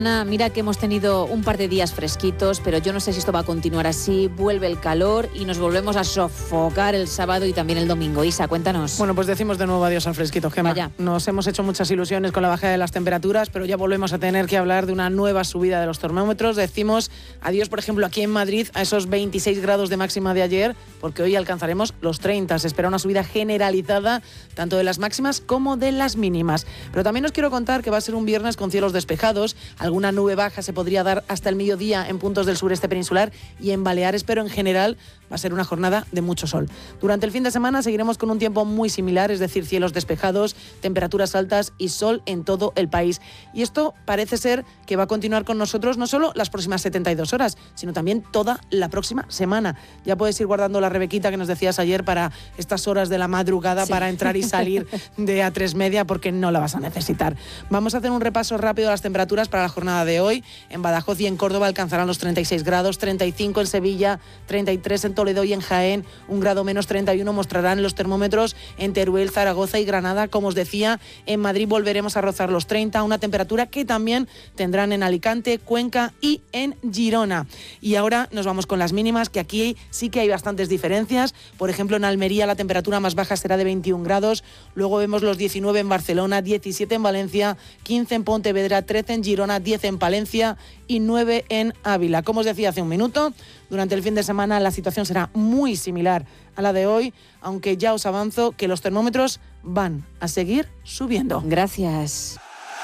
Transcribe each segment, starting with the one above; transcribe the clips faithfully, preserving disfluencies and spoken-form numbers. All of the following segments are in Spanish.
Mira que hemos tenido un par de días fresquitos, pero yo no sé si esto va a continuar así. Vuelve el calor y nos volvemos a sofocar el sábado y también el domingo. Isa, cuéntanos. Bueno, pues decimos de nuevo adiós al fresquito, Gemma. Vaya. Nos hemos hecho muchas ilusiones con la bajada de las temperaturas, pero ya volvemos a tener que hablar de una nueva subida de los termómetros. Decimos adiós, por ejemplo, aquí en Madrid a esos veintiséis grados de máxima de ayer, porque hoy alcanzaremos los treinta. Se espera una subida generalizada, tanto de las máximas como de las mínimas. Pero también os quiero contar que va a ser un viernes con cielos despejados. Alguna nube baja se podría dar hasta el mediodía en puntos del sureste peninsular y en Baleares, pero en general va a ser una jornada de mucho sol. Durante el fin de semana seguiremos con un tiempo muy similar, es decir, cielos despejados, temperaturas altas y sol en todo el país. Y esto parece ser que va a continuar con nosotros no solo las próximas setenta y dos horas, sino también toda la próxima semana. Ya puedes ir guardando la rebequita que nos decías ayer para estas horas de la madrugada, sí, para entrar y salir de A tres Media, porque no la vas a necesitar. Vamos a hacer un repaso rápido de las temperaturas para la jornada de hoy. En Badajoz y en Córdoba alcanzarán los treinta y seis grados, treinta y cinco en Sevilla, treinta y tres en Toledo y en Jaén, un grado menos, treinta y uno mostrarán los termómetros en Teruel, Zaragoza y Granada. Como os decía, en Madrid volveremos a rozar los treinta, una temperatura que también tendrán en Alicante, Cuenca y en Girona. Y ahora nos vamos con las mínimas, que aquí sí que hay bastantes diferencias. Por ejemplo, en Almería la temperatura más baja será de veintiún grados, luego vemos los diecinueve en Barcelona, diecisiete en Valencia, quince en Pontevedra, trece en Girona, diez en Palencia y nueve en Ávila. Como os decía hace un minuto, durante el fin de semana la situación será muy similar a la de hoy, aunque ya os avanzo que los termómetros van a seguir subiendo. Gracias.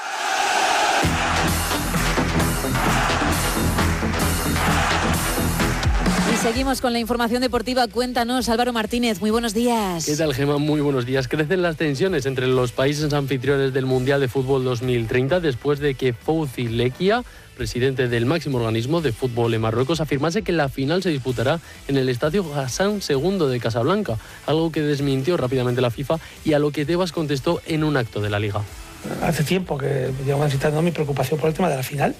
Seguimos con la información deportiva. Cuéntanos, Álvaro Martínez, muy buenos días. ¿Qué tal, Gemma? Muy buenos días. Crecen las tensiones entre los países anfitriones del Mundial de Fútbol dos mil treinta después de que Fouzi Lekia, presidente del máximo organismo de fútbol en Marruecos, afirmase que la final se disputará en el estadio Hassan segundo de Casablanca, algo que desmintió rápidamente la FIFA y a lo que Tebas contestó en un acto de la Liga. Hace tiempo que llevo citando mi preocupación por el tema de la final.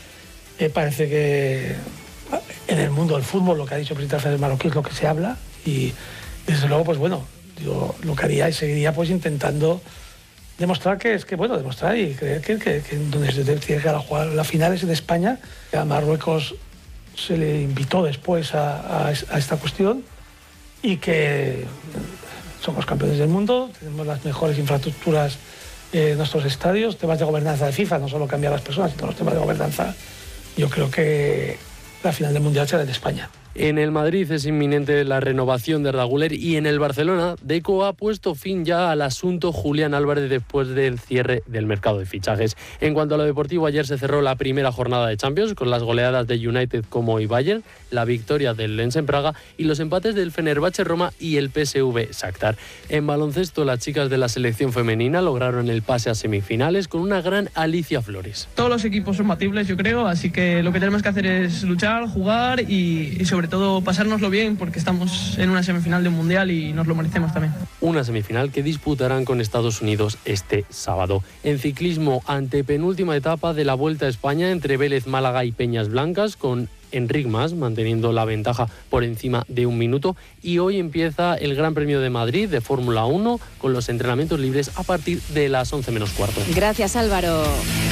Eh, parece que en el mundo del fútbol lo que ha dicho el presidente Federal marroquí es lo que se habla y desde luego, pues bueno, yo lo que haría y seguiría pues intentando demostrar que es que, bueno, demostrar y creer que, que, que donde se tiene que llegar a jugar la final es en España. A Marruecos se le invitó después a, a, a esta cuestión y que somos campeones del mundo, tenemos las mejores infraestructuras en nuestros estadios, temas de gobernanza de FIFA, no solo cambiar las personas, sino los temas de gobernanza. Yo creo que la final del Mundial será en España. En el Madrid es inminente la renovación de Arda Güler y en el Barcelona, Deco ha puesto fin ya al asunto Julián Álvarez después del cierre del mercado de fichajes. En cuanto a lo deportivo, ayer se cerró la primera jornada de Champions con las goleadas de United como y Bayern, la victoria del Lens en Praga y los empates del Fenerbahce Roma y el P S V Shakhtar. En baloncesto, las chicas de la selección femenina lograron el pase a semifinales con una gran Alicia Flores. Todos los equipos son batibles, yo creo, así que lo que tenemos que hacer es luchar, jugar y, y sobre todo pasárnoslo bien, porque estamos en una semifinal de un mundial y nos lo merecemos también. Una semifinal que disputarán con Estados Unidos este sábado. En ciclismo, antepenúltima etapa de la Vuelta a España entre Vélez, Málaga y Peñas Blancas, con Enric Mas manteniendo la ventaja por encima de un minuto, y hoy empieza el Gran Premio de Madrid de Fórmula uno con los entrenamientos libres a partir de las once menos cuarto. Gracias, Álvaro.